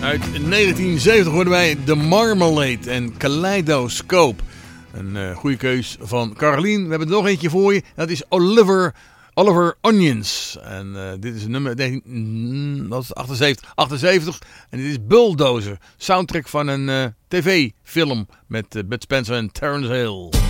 Uit 1970 hoorden wij The Marmalade en Kaleidoscope. Een goede keus van Carolien. We hebben er nog eentje voor je. Dat is Oliver Onions. En dit is een nummer 78. En dit is Bulldozer. Soundtrack van een tv-film met Bud Spencer en Terence Hill.